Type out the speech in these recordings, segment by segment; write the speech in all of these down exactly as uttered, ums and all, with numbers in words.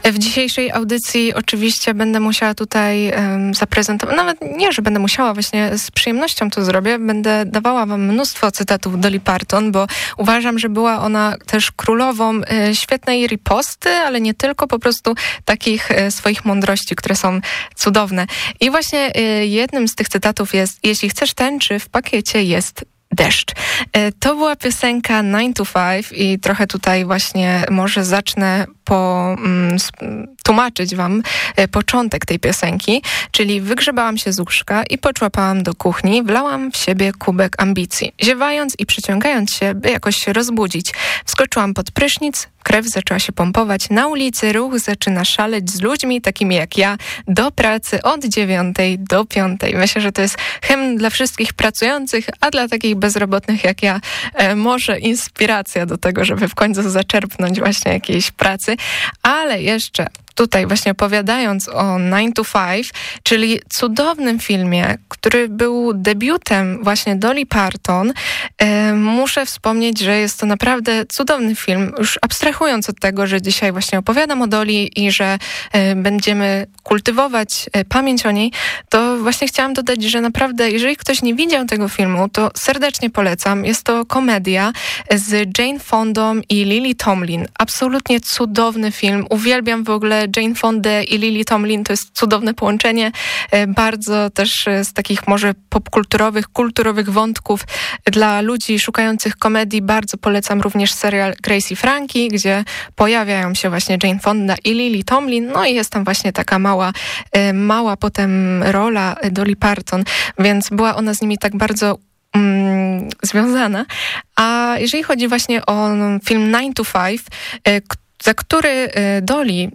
W dzisiejszej audycji oczywiście będę musiała tutaj um, zaprezentować, nawet nie, że będę musiała, właśnie z przyjemnością to zrobię, będę dawała wam mnóstwo cytatów Dolly Parton, bo uważam, że była ona też królową e, świetnej riposty, ale nie tylko, po prostu takich e, swoich mądrości, które są cudowne. I właśnie e, jednym z tych cytatów jest: jeśli chcesz tęczy, w pakiecie jest deszcz. To była piosenka nine to five i trochę tutaj właśnie może zacznę po, um, tłumaczyć wam początek tej piosenki, czyli wygrzebałam się z łóżka i poczłapałam do kuchni, wlałam w siebie kubek ambicji. Ziewając i przyciągając się, by jakoś się rozbudzić. Wskoczyłam pod prysznic, krew zaczęła się pompować, na ulicy ruch zaczyna szaleć z ludźmi takimi jak ja, do pracy od dziewiątej do piątej. Myślę, że to jest hymn dla wszystkich pracujących, a dla takich bezrobotnych jak ja e, może inspiracja do tego, żeby w końcu zaczerpnąć właśnie jakiejś pracy. Ale jeszcze tutaj właśnie opowiadając o nine to five, czyli cudownym filmie, który był debiutem właśnie Dolly Parton, e, muszę wspomnieć, że jest to naprawdę cudowny film. Już abstrahując od tego, że dzisiaj właśnie opowiadam o Dolly i że e, będziemy kultywować e, pamięć o niej, to właśnie chciałam dodać, że naprawdę, jeżeli ktoś nie widział tego filmu, to serdecznie polecam. Jest to komedia z Jane Fondą i Lily Tomlin. Absolutnie cudowny film. Uwielbiam w ogóle Jane Fondę i Lily Tomlin, to jest cudowne połączenie, bardzo też z takich może popkulturowych, kulturowych wątków dla ludzi szukających komedii. Bardzo polecam również serial Grace i Frankie, gdzie pojawiają się właśnie Jane Fonda i Lily Tomlin, no i jest tam właśnie taka mała, mała potem rola Dolly Parton, więc była ona z nimi tak bardzo mm, związana. A jeżeli chodzi właśnie o film nine to five, za który Dolly,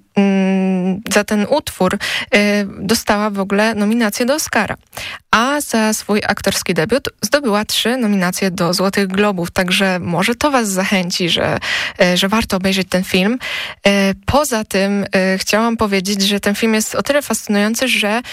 za ten utwór dostała w ogóle nominację do Oscara, a za swój aktorski debiut zdobyła trzy nominacje do Złotych Globów, także może to was zachęci, że, że warto obejrzeć ten film. Poza tym chciałam powiedzieć, że ten film jest o tyle fascynujący, że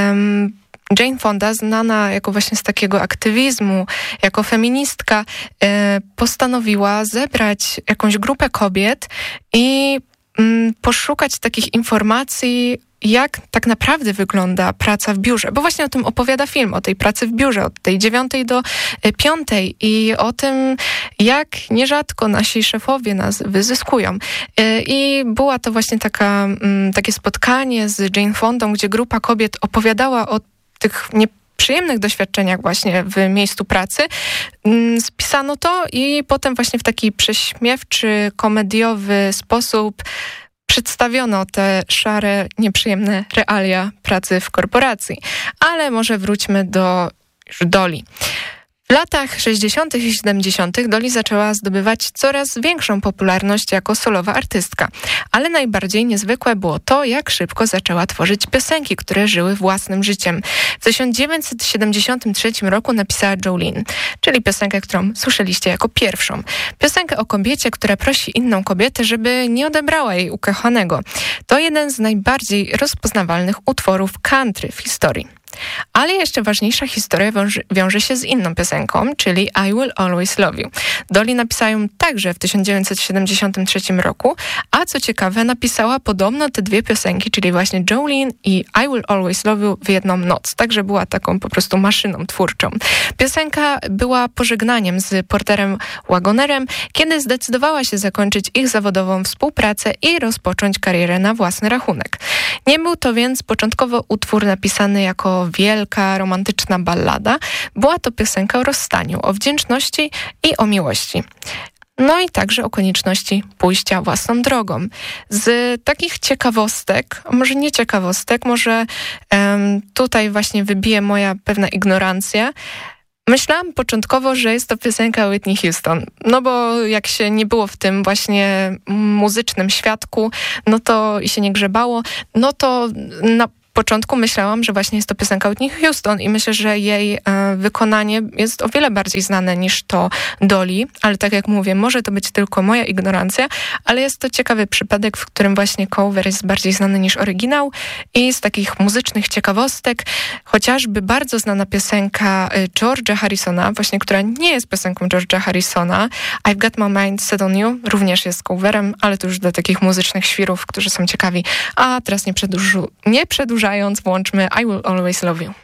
Jane Fonda, znana jako właśnie z takiego aktywizmu, jako feministka, postanowiła zebrać jakąś grupę kobiet i poszukać takich informacji, jak tak naprawdę wygląda praca w biurze. Bo właśnie o tym opowiada film, o tej pracy w biurze, od tej dziewiątej do piątej i o tym, jak nierzadko nasi szefowie nas wyzyskują. I była to właśnie taka, takie spotkanie z Jane Fondą, gdzie grupa kobiet opowiadała o tych nieprzyjemnych doświadczeniach właśnie w miejscu pracy. Spisano to i potem właśnie w taki prześmiewczy, komediowy sposób przedstawiono te szare, nieprzyjemne realia pracy w korporacji. Ale może wróćmy do już Dolly. W latach sześćdziesiątych i siedemdziesiątych Dolly zaczęła zdobywać coraz większą popularność jako solowa artystka. Ale najbardziej niezwykłe było to, jak szybko zaczęła tworzyć piosenki, które żyły własnym życiem. W tysiąc dziewięćset siedemdziesiątym trzecim roku napisała Jolene, czyli piosenkę, którą słyszeliście jako pierwszą. Piosenkę o kobiecie, która prosi inną kobietę, żeby nie odebrała jej ukochanego. To jeden z najbardziej rozpoznawalnych utworów country w historii. Ale jeszcze ważniejsza historia wiąże, wiąże się z inną piosenką, czyli I Will Always Love You. Dolly napisała ją także w tysiąc dziewięćset siedemdziesiątym trzecim roku, a co ciekawe napisała podobno te dwie piosenki, czyli właśnie Jolene i I Will Always Love You w jedną noc. Także była taką po prostu maszyną twórczą. Piosenka była pożegnaniem z Porterem Wagonerem, kiedy zdecydowała się zakończyć ich zawodową współpracę i rozpocząć karierę na własny rachunek. Nie był to więc początkowo utwór napisany jako wielka, romantyczna ballada. Była to piosenka o rozstaniu, o wdzięczności i o miłości. No i także o konieczności pójścia własną drogą. Z takich ciekawostek, a może nie ciekawostek, może um, tutaj właśnie wybije moja pewna ignorancja. Myślałam początkowo, że jest to piosenka Whitney Houston, no bo jak się nie było w tym właśnie muzycznym świadku, no to i się nie grzebało, no to na początku myślałam, że właśnie jest to piosenka Whitney Houston i myślę, że jej e, wykonanie jest o wiele bardziej znane niż to Dolly, ale tak jak mówię, może to być tylko moja ignorancja, ale jest to ciekawy przypadek, w którym właśnie cover jest bardziej znany niż oryginał i z takich muzycznych ciekawostek, chociażby bardzo znana piosenka George'a Harrisona, właśnie która nie jest piosenką George'a Harrisona, I've Got My Mind Set On You, również jest coverem, ale to już dla takich muzycznych świrów, którzy są ciekawi. A teraz nie, przedłużu, nie przedłużając, włączmy I Will Always Love You.